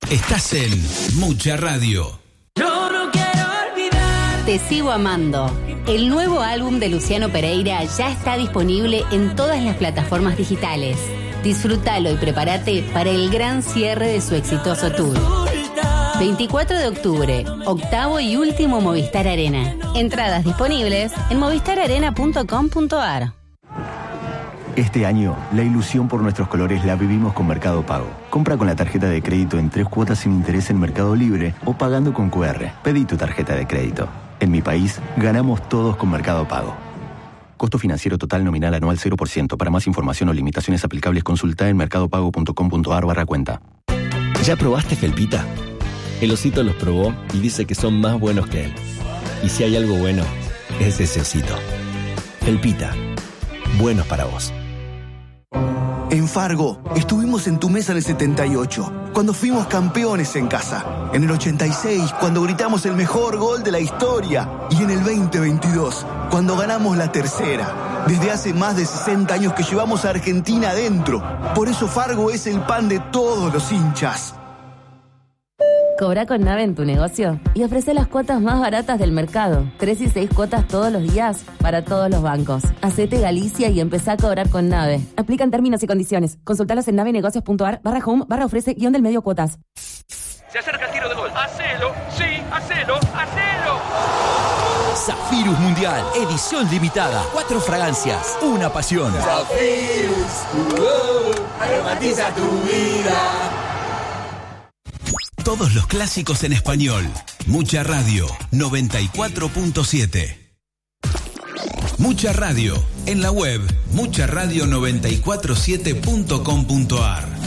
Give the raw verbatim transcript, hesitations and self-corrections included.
Estás en Mucha Radio. Yo no quiero olvidar. Te sigo amando. El nuevo álbum de Luciano Pereira ya está disponible en todas las plataformas digitales. Disfrútalo y prepárate para el gran cierre de su exitoso tour. veinticuatro de octubre, octavo y último Movistar Arena. Entradas disponibles en movistar arena punto com punto a r. Este año, la ilusión por nuestros colores la vivimos con Mercado Pago. Compra con la tarjeta de crédito en tres cuotas sin interés en Mercado Libre o pagando con cu erre. Pedí tu tarjeta de crédito. En mi país, ganamos todos con Mercado Pago. Costo financiero total nominal anual cero por ciento. Para más información o limitaciones aplicables, consulta en mercadopago punto com punto a r barra cuenta. ¿Ya probaste Felpita? El osito los probó y dice que son más buenos que él. Y si hay algo bueno, es ese osito. Felpita. Buenos para vos. En Fargo, estuvimos en tu mesa en el setenta y ocho, cuando fuimos campeones en casa. En el ochenta y seis, cuando gritamos el mejor gol de la historia. Y en el veinte veintidós, cuando ganamos la tercera. Desde hace más de sesenta años que llevamos a Argentina adentro. Por eso Fargo es el pan de todos los hinchas. Cobra con Nave en tu negocio y ofrece las cuotas más baratas del mercado. Tres y seis cuotas todos los días para todos los bancos. Hacete Galicia y empezá a cobrar con Nave. Aplican términos y condiciones. Consultalos en navenegocios punto a r barra home barra ofrece guión del medio cuotas. Se acerca el tiro de gol. Hacelo, sí, hacelo, hacelo. Zafirus Mundial, edición limitada. Cuatro fragancias, una pasión. Zafirus, uh, aromatiza tu vida. Todos los clásicos en español. Mucha Radio, noventa y cuatro punto siete. Mucha Radio, en la web mucha radio noventa y cuatro siete punto com punto a r.